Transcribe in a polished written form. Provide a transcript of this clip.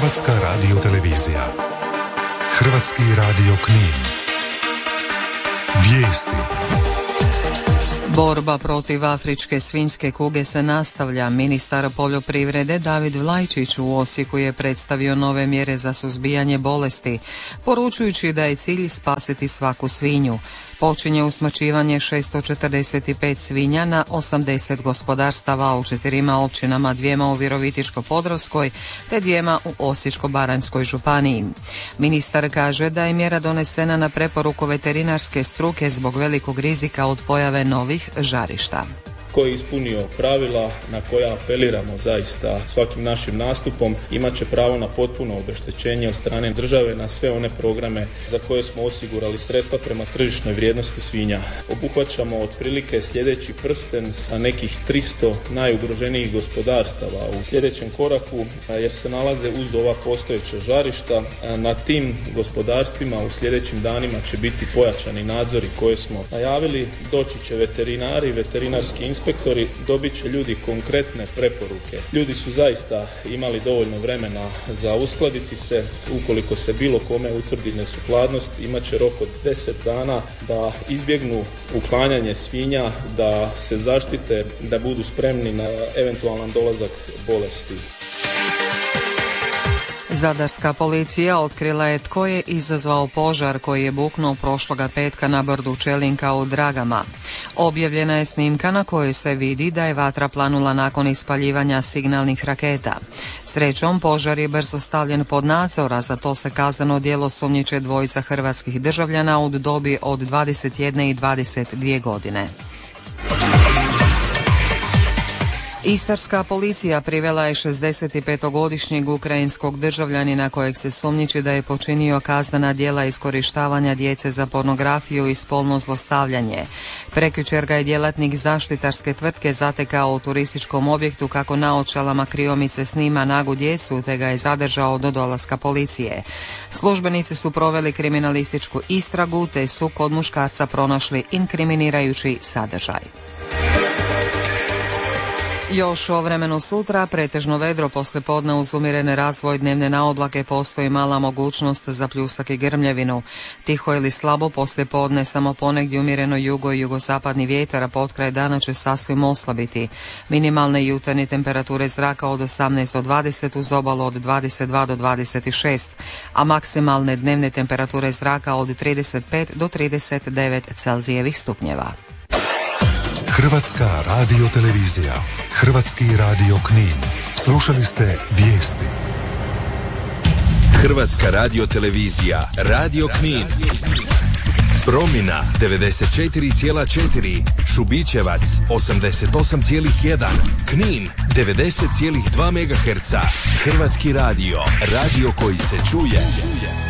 Hrvatska radiotelevizija. Hrvatski radio Knin. Vijesti. Borba protiv afričke svinjske kuge se nastavlja. Ministar poljoprivrede David Vlajčić u Osijeku je predstavio nove mjere za suzbijanje bolesti, poručujući da je cilj spasiti svaku svinju. Počinje usmrćivanje 645 svinja na 80 gospodarstava u 4 općinama, 2 u Virovitičko-podravskoj te 2 u Osječko-baranjskoj županiji. Ministar kaže da je mjera donesena na preporuku veterinarske struke zbog velikog rizika od pojave novih žarišta. Ko je ispunio pravila na koja apeliramo zaista svakim našim nastupom, imat će pravo na potpuno obeštećenje od strane države na sve one programe za koje smo osigurali sredstva prema tržišnoj vrijednosti svinja. Obuhvaćamo otprilike sljedeći prsten sa nekih 300 najugroženijih gospodarstava u sljedećem koraku, jer se nalaze uz ova postojeća žarišta. Na tim gospodarstvima u sljedećim danima će biti pojačani nadzori koje smo najavili. Doći će veterinari, veterinarski inspektori, dobit će ljudi konkretne preporuke. Ljudi su zaista imali dovoljno vremena za uskladiti se. Ukoliko se bilo kome utvrdi nesukladnost, imat će rok od 10 dana da izbjegnu uklanjanje svinja, da se zaštite, da budu spremni na eventualan dolazak bolesti. Zadarska policija otkrila je tko je izazvao požar koji je buknuo prošloga petka na brdu Čelinka u Dragama. Objavljena je snimka na kojoj se vidi da je vatra planula nakon ispaljivanja signalnih raketa. Srećom, požar je brzo stavljen pod nadzor, a za to se kazneno djelo sumnjiče dvojica hrvatskih državljana u dobi od 21 i 22 godine. Istarska policija privela je 65-godišnjeg ukrajinskog državljanina kojeg se sumnjiči da je počinio kaznena djela iskorištavanja djece za pornografiju i spolno zlostavljanje. Prekjučer ga je djelatnik zaštitarske tvrtke zatekao u turističkom objektu kako naočalama kriomice snima nagu djecu, te ga je zadržao do dolaska policije. Službenici su proveli kriminalističku istragu te su kod muškarca pronašli inkriminirajući sadržaj. Još o vremenu sutra, pretežno vedro poslijepodne uz umjerene razvoj dnevne naoblake, postoji mala mogućnost za pljusak i grmljevinu. Tiho ili slabo poslijepodne, samo ponegdje umjereno jugo i jugozapadni vjetar, a potkraj dana će sasvim oslabiti. Minimalne jutarnje temperature zraka od 18 do 20, uz obalu od 22 do 26, a maksimalne dnevne temperature zraka od 35 do 39 Celzijevih stupnjeva. Hrvatska radiotelevizija. Hrvatski radio Knin. Slušali ste vijesti. Hrvatska radiotelevizija. Radio Knin. Promina 94,4, Šubićevac 88,1, Knin 90,2 MHz. Hrvatski radio. Radio koji se čuje.